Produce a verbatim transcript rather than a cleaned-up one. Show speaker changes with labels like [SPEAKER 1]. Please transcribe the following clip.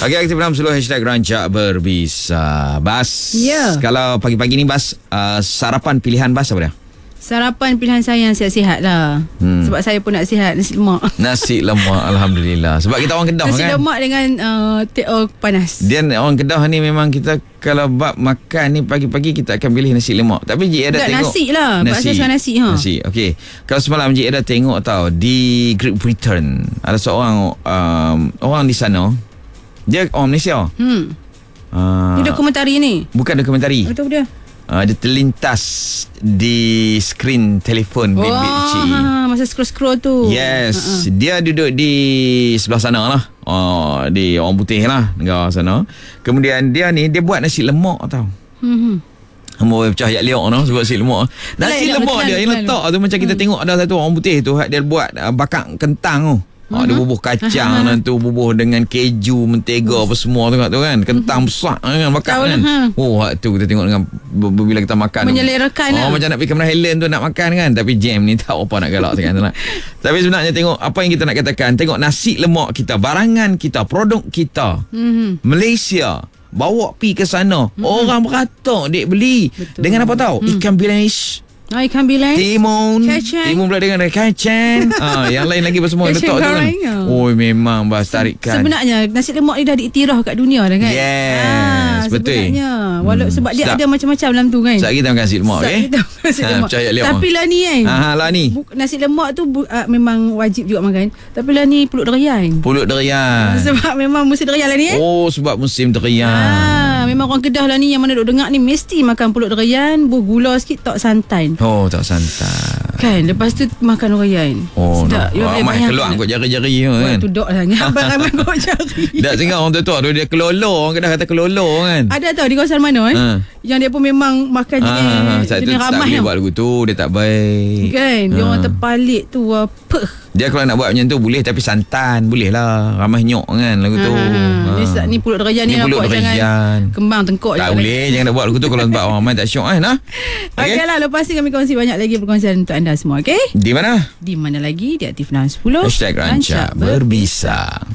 [SPEAKER 1] Okey, aktif enam puluh hashtag Rancak Berbisa. Bas,
[SPEAKER 2] Ya.
[SPEAKER 1] kalau pagi-pagi ni Bas, uh, sarapan pilihan Bas apa dia?
[SPEAKER 2] Sarapan pilihan saya yang sihat-sihat lah. Hmm. Sebab saya pun nak sihat. Nasi lemak.
[SPEAKER 1] Nasi lemak. Alhamdulillah. Sebab kita orang Kedah
[SPEAKER 2] Nasi
[SPEAKER 1] kan.
[SPEAKER 2] Nasi lemak dengan uh, teh oh, panas.
[SPEAKER 1] Dia orang Kedah ni memang kita kalau bab makan ni pagi-pagi kita akan pilih nasi lemak. Tapi Cik ada
[SPEAKER 2] tak,
[SPEAKER 1] tengok
[SPEAKER 2] nasi lah.
[SPEAKER 1] Nasi
[SPEAKER 2] Pasal nasi ha.
[SPEAKER 1] Nasi. Okey. Kalau semalam Cik ada tengok tau di Great Britain ada seorang um, orang di sana. Dia orang Malaysia.
[SPEAKER 2] Hmm.
[SPEAKER 1] Uh,
[SPEAKER 2] Ini dokumentari ni.
[SPEAKER 1] Bukan dokumentari.
[SPEAKER 2] Betul dia.
[SPEAKER 1] Uh, dia terlintas di skrin telefon
[SPEAKER 2] oh,
[SPEAKER 1] bilik Cik.
[SPEAKER 2] Ha, masa scroll-scroll tu.
[SPEAKER 1] Yes.
[SPEAKER 2] Ha-ha.
[SPEAKER 1] Dia duduk di sebelah sana lah. Oh, di orang putih lah, negara sana. Kemudian dia ni, dia buat nasi lemak tau. Hmm. Hamba pecah yak liok no, sebab nasi lemak. Nasi lemak lemak dia yang letak tu macam kita hmm. tengok ada satu orang putih tu, dia buat uh, bakar kentang tu. Oh, dia bubuh kacang dan tu bubuh dengan keju, mentega apa semua tu, tu kan. Kentang besar kan bakar kan. Oh, tu kita tengok dengan bila kita makan
[SPEAKER 2] menyelerakan
[SPEAKER 1] tu. Oh,
[SPEAKER 2] lah.
[SPEAKER 1] macam nak pergi Cameron Highland tu nak makan kan. Tapi jam ni tak apa nak galak sangat tu nak. Tapi sebenarnya tengok apa yang kita nak katakan. Tengok nasi lemak kita, barangan kita, produk kita. Mm-hmm. Malaysia bawa pi ke sana. Mm-hmm. Orang beratok dek beli. Betul. Dengan apa tahu? Mm. Ikan bilis.
[SPEAKER 2] Oh, ikan bilis,
[SPEAKER 1] timun,
[SPEAKER 2] kacang.
[SPEAKER 1] timun pula dengan kacang. ah, yang lain lagi apa semua letak tu kan. Oh, memang Bas tarikan.
[SPEAKER 2] Sebenarnya nasi lemak ni dah diiktiraf kat dunia dah kan.
[SPEAKER 1] Yes,
[SPEAKER 2] ah,
[SPEAKER 1] betul.
[SPEAKER 2] Sebenarnya walau
[SPEAKER 1] hmm,
[SPEAKER 2] sebab dia
[SPEAKER 1] sedap.
[SPEAKER 2] ada macam-macam dalam tu kan.
[SPEAKER 1] Sekejap kita makan nasi lemak okey.
[SPEAKER 2] Nasi lemak.
[SPEAKER 1] Ha,
[SPEAKER 2] Tapi lah ni kan.
[SPEAKER 1] Ha, lah ni.
[SPEAKER 2] Nasi lemak tu uh, memang wajib juga makan. Tapi lah ni pulut derian.
[SPEAKER 1] Pulut derian.
[SPEAKER 2] Sebab memang musim derian lah ni eh.
[SPEAKER 1] Oh, sebab musim derian.
[SPEAKER 2] Ah, memang orang Kedah lah ni yang mana duk dengar ni mesti makan pulut derian, buh gula sikit, tok santan.
[SPEAKER 1] Oh, tok santan.
[SPEAKER 2] Kan, lepas tu makan durian.
[SPEAKER 1] Oh,
[SPEAKER 2] sedap.
[SPEAKER 1] No. Ramai keluar kot jari-jari kan.
[SPEAKER 2] Tu dok lah. Ramai kot jari.
[SPEAKER 1] Tak dengar orang tua-tua dia kelolo, orang Kedah kata kelolo kan.
[SPEAKER 2] Ada tau di kawasan mana eh. Ha. Yang dia pun memang makan jenis,
[SPEAKER 1] ha, jenis ramah. Tak boleh buat lagu tu, dia tak baik.
[SPEAKER 2] Kan, dia ha. orang terpalit tu apa.
[SPEAKER 1] Dia kalau nak buat macam tu boleh, tapi santan boleh lah. Ramai nyok kan lagu tu.
[SPEAKER 2] Ha. Ni, ha. ni pulut derian ni, ni
[SPEAKER 1] pulut
[SPEAKER 2] buat
[SPEAKER 1] derian.
[SPEAKER 2] Jangan kembang tengkok.
[SPEAKER 1] Tak boleh, jangan nak buat lagu tu kalau sebab orang main tak syok kan. Ha?
[SPEAKER 2] Okey okay lah, lepas ni kami kongsi banyak lagi perkongsian untuk anda semua, okey?
[SPEAKER 1] Di mana?
[SPEAKER 2] Di mana lagi? Di Aktif enam sepuluh
[SPEAKER 1] hashtag Rancak Berbisa.